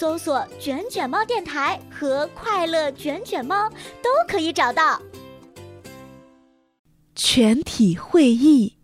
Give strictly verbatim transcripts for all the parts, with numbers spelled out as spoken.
搜索卷卷猫电台和快乐卷卷猫都可以找到。 全体会议。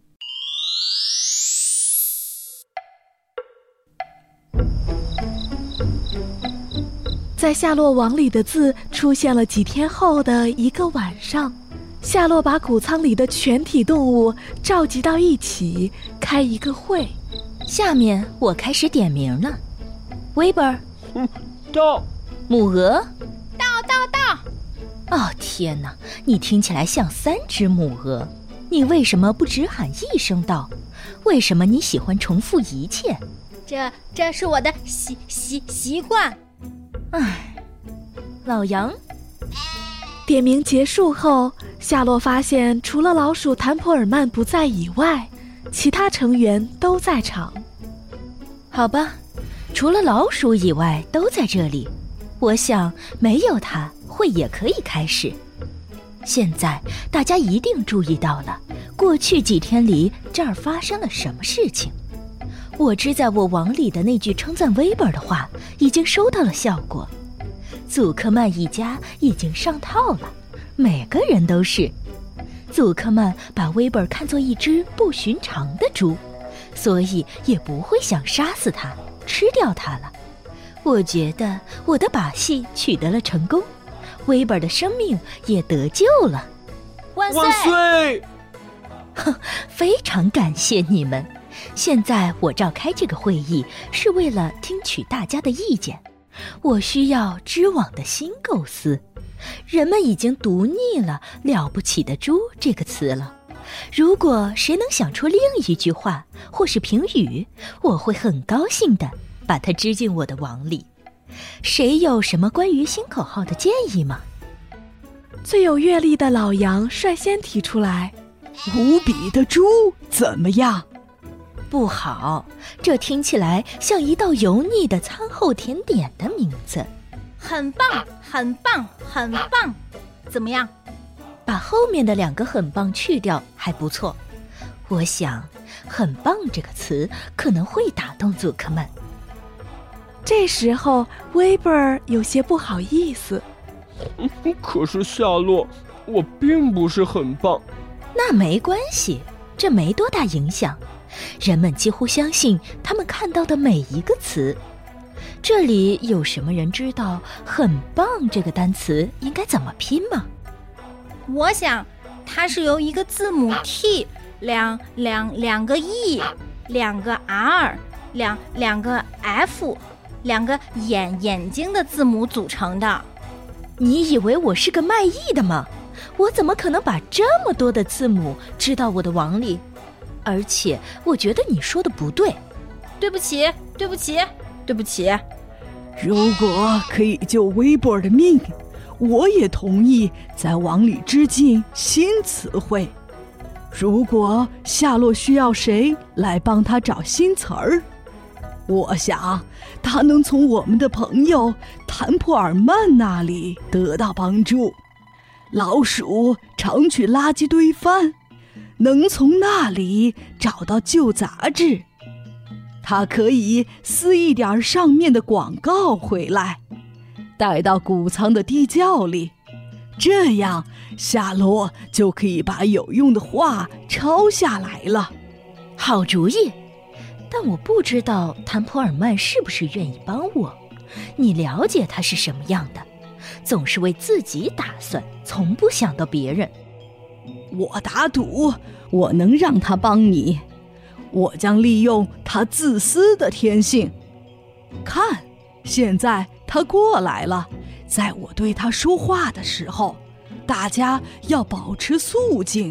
在夏洛网里的字出现了几天后的一个晚上，夏洛把谷仓里的全体动物召集到一起，开一个会。 下面我开始点名了。威伯尔， 嗯，到。 母鹅， 到到到。 哦天哪，你听起来像三只母鹅，你为什么不只喊一声到？为什么你喜欢重复一切？ 这这是我的习习习惯。 唉，老杨。 点名结束后，夏洛发现除了老鼠谭普尔曼不在以外，其他成员都在场。 好吧，除了老鼠以外都在这里，我想没有他会也可以开始。现在大家一定注意到了，过去几天里这儿发生了什么事情。我织在我网里的那句称赞威伯的话已经收到了效果，祖克曼一家已经上套了，每个人都是。祖克曼把威伯看作一只不寻常的猪，所以也不会想杀死他，吃掉他了。我觉得我的把戏取得了成功，威伯的生命也得救了。 万岁！ 万岁！ 哼，非常感谢你们。现在我召开这个会议是为了听取大家的意见，我需要织网的新构思。人们已经读腻了了不起的猪这个词了，如果谁能想出另一句话或是评语，我会很高兴地把它织进我的网里。谁有什么关于新口号的建议吗？ 最有阅历的老杨率先提出来。 无比的猪怎么样？ 不好，这听起来像一道油腻的餐后甜点的名字。 很棒，很棒，很棒，怎么样？ 把后面的两个很棒去掉还不错。我想很棒这个词可能会打动祖克曼。 这时候威伯尔有些不好意思。 嗯，可是夏洛，我并不是很棒。 那没关系，这没多大影响。人们几乎相信他们看到的每一个词。这里有什么人知道很棒这个单词应该怎么拼吗？ 我想它是由一个字母 T 两两两个 E 两个 R 两两个 F 两个眼眼睛的字母组成的。 你以为我是个卖艺的吗？我怎么可能把这么多的字母织到我的网里？而且我觉得你说的不对。 对不起，对不起，对不起。 如果可以救威伯尔的命，我也同意在网里织进新词汇。如果夏洛需要谁来帮他找新词儿，我想他能从我们的朋友谭普尔曼那里得到帮助。老鼠常去垃圾堆翻，能从那里找到旧杂志。他可以撕一点上面的广告回来，带到谷仓的地窖里，这样夏洛就可以把有用的话抄下来了。 好主意，但我不知道谭普尔曼是不是愿意帮我。你了解他是什么样的，总是为自己打算，从不想到别人。 我打赌我能让他帮你，我将利用他自私的天性。看，现在他过来了，在我对他说话的时候，大家要保持肃静。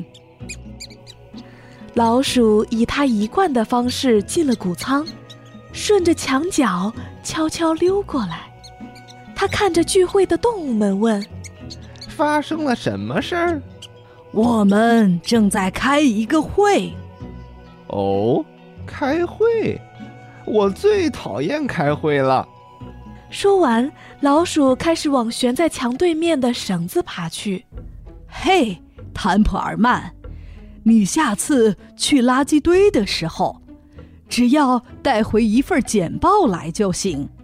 老鼠以他一贯的方式进了谷仓，顺着墙角悄悄溜过来。他看着聚会的动物们问： 发生了什么事儿？ 我们正在开一个会。 哦，开会？我最讨厌开会了。 说完，老鼠开始往悬在墙对面的绳子爬去。 嘿，谭普尔曼，你下次去垃圾堆的时候，只要带回一份简报来就行。